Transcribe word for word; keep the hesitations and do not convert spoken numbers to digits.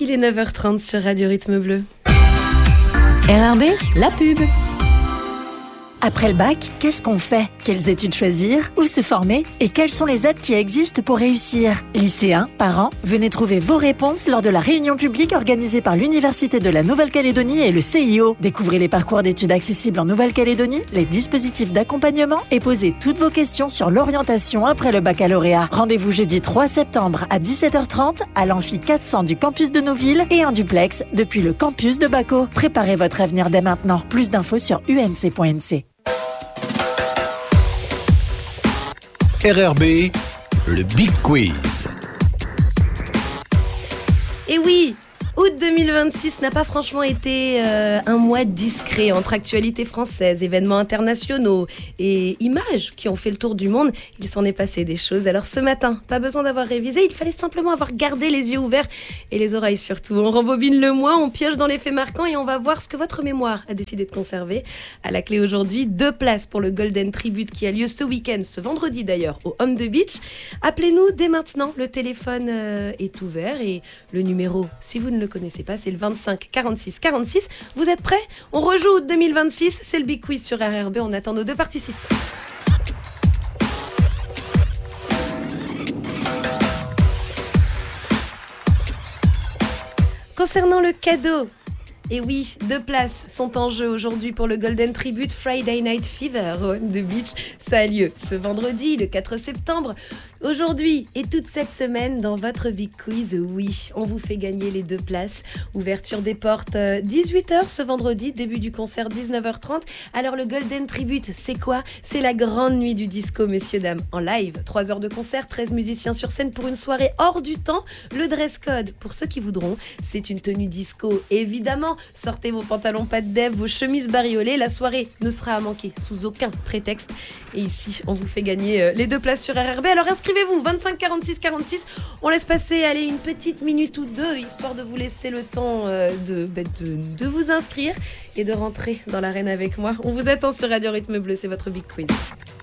Il est neuf heures trente sur Radio Rythme Bleu. R R B, la pub. Après le bac, qu'est-ce qu'on fait? Quelles études choisir? Où se former? Et quelles sont les aides qui existent pour réussir? Lycéens, parents, venez trouver vos réponses lors de la réunion publique organisée par l'Université de la Nouvelle-Calédonie et le C I O. Découvrez les parcours d'études accessibles en Nouvelle-Calédonie, les dispositifs d'accompagnement et posez toutes vos questions sur l'orientation après le baccalauréat. Rendez-vous jeudi trois septembre à dix-sept heures trente à l'amphi quatre cents du campus de Nouville et en duplex depuis le campus de Baco. Préparez votre avenir dès maintenant. Plus d'infos sur u n c point n c. R R B, le Big Quiz. Et oui, août deux mille vingt-six n'a pas franchement été euh, un mois discret entre actualités françaises, événements internationaux et images qui ont fait le tour du monde. Il s'en est passé des choses. Alors ce matin, pas besoin d'avoir révisé, il fallait simplement avoir gardé les yeux ouverts et les oreilles surtout. On rembobine le mois, on pioche dans les faits marquants et on va voir ce que votre mémoire a décidé de conserver. À la clé aujourd'hui, deux places pour le Golden Tribute qui a lieu ce week-end, ce vendredi d'ailleurs, au On the Beach. Appelez-nous dès maintenant, le téléphone euh, est ouvert et le numéro, si vous ne le connaissez pas, c'est le vingt-cinq quarante-six quarante-six. Vous êtes prêts? On rejoue deux mille vingt-six, c'est le Big Quiz sur R R B, on attend nos deux participants. Concernant le cadeau, et oui, deux places sont en jeu aujourd'hui pour le Golden Tribute Friday Night Fever au On the Beach. Ça a lieu ce vendredi, le quatre septembre. Aujourd'hui et toute cette semaine dans votre Big Quiz, oui, on vous fait gagner les deux places. Ouverture des portes dix-huit heures ce vendredi, début du concert dix-neuf heures trente. Alors le Golden Tribute, c'est quoi? C'est la grande nuit du disco, messieurs, dames, en live. trois heures de concert, treize musiciens sur scène pour une soirée hors du temps. Le dress code, pour ceux qui voudront, c'est une tenue disco, évidemment. Sortez vos pantalons pas de dev, vos chemises bariolées. La soirée ne sera à manquer sous aucun prétexte. Et ici, on vous fait gagner les deux places sur R R B. Alors inscrivez-vous, vingt-cinq quarante-six quarante-six. On laisse passer allez, une petite minute ou deux, histoire de vous laisser le temps euh, de, bah, de, de vous inscrire et de rentrer dans l'arène avec moi. On vous attend sur Radio Rythme Bleu, c'est votre Big Quiz.